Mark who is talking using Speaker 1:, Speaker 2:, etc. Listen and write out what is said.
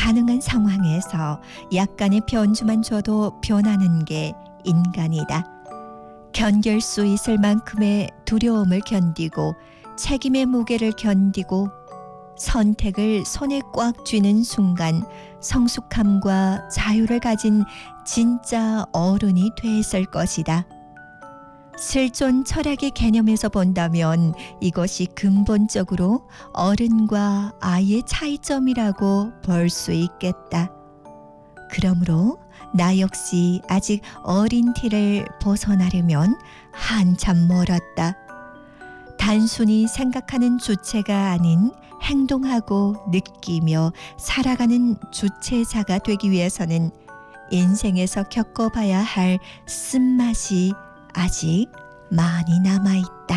Speaker 1: 가능한 상황에서 약간의 변주만 줘도 변하는 게 인간이다. 견딜 수 있을 만큼의 두려움을 견디고 책임의 무게를 견디고 선택을 손에 꽉 쥐는 순간 성숙함과 자유를 가진 진짜 어른이 됐을 것이다. 실존 철학의 개념에서 본다면 이것이 근본적으로 어른과 아이의 차이점이라고 볼 수 있겠다. 그러므로 나 역시 아직 어린 티를 벗어나려면 한참 멀었다. 단순히 생각하는 주체가 아닌 행동하고 느끼며 살아가는 주체자가 되기 위해서는 인생에서 겪어봐야 할 쓴맛이 아직 많이 남아있다.